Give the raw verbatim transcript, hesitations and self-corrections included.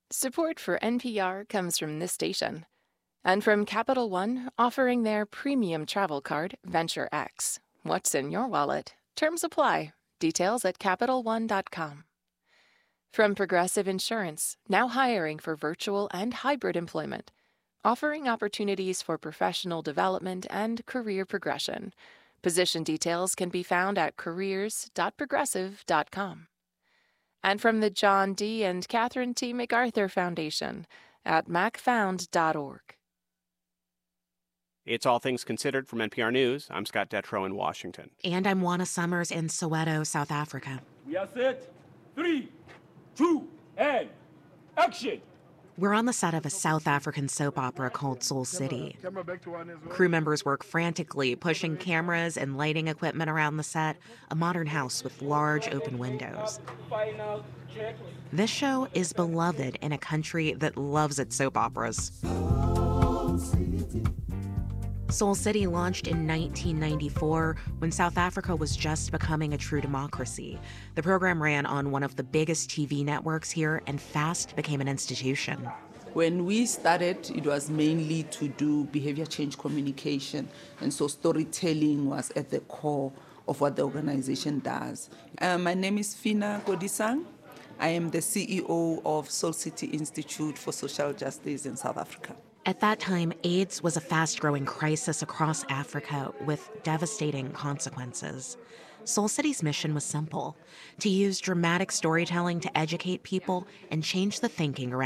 Support for N P R comes from this station and from Capital One, offering their premium travel card, Venture X. What's in your wallet? Terms apply. Details at Capital One dot com. From Progressive Insurance, now hiring for virtual and hybrid employment, offering opportunities for professional development and career progression. Position details can be found at careers dot progressive dot com. And from the John D. and Catherine T. MacArthur Foundation at mac found dot org. It's All Things Considered from N P R News. I'm Scott Detrow in Washington. And I'm Juana Summers in Soweto, South Africa. We are set. Three, two, and action! We're on the set of a South African soap opera called Soul City. Crew members work frantically, pushing cameras and lighting equipment around the set, a modern house with large open windows. This show is beloved in a country that loves its soap operas. Soul City launched in nineteen ninety-four when South Africa was just becoming a true democracy. The program ran on one of the biggest T V networks here and fast became an institution. When we started, it was mainly to do behavior change communication, and so storytelling was at the core of what the organization does. Uh, my name is Fina Godisang. I am the C E O of Soul City Institute for Social Justice in South Africa. At that time, AIDS was a fast-growing crisis across Africa with devastating consequences. Soul City's mission was simple: to use dramatic storytelling to educate people and change the thinking around